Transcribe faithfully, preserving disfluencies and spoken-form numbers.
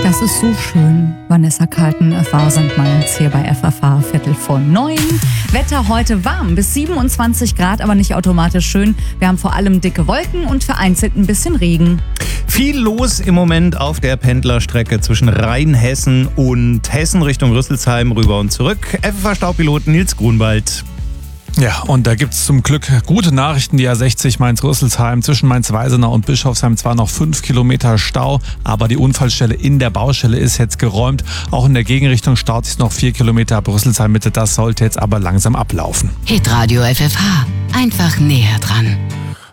Das ist so schön. Vanessa Carlton, A Thousand Miles hier bei F F H, Viertel vor neun. Wetter heute warm, bis siebenundzwanzig Grad, aber nicht automatisch schön. Wir haben vor allem dicke Wolken und vereinzelt ein bisschen Regen. Viel los im Moment auf der Pendlerstrecke zwischen Rheinhessen und Hessen Richtung Rüsselsheim rüber und zurück. F F H-Staupilot Nils Grunwald. Ja, und da gibt's zum Glück gute Nachrichten. Die A sechzig Mainz-Rüsselsheim zwischen Mainz-Weisenau und Bischofsheim zwar noch fünf Kilometer Stau, aber die Unfallstelle in der Baustelle ist jetzt geräumt. Auch in der Gegenrichtung staut sich noch vier Kilometer ab Rüsselsheim Mitte. Das sollte jetzt aber langsam ablaufen. Hitradio F F H. Einfach näher dran.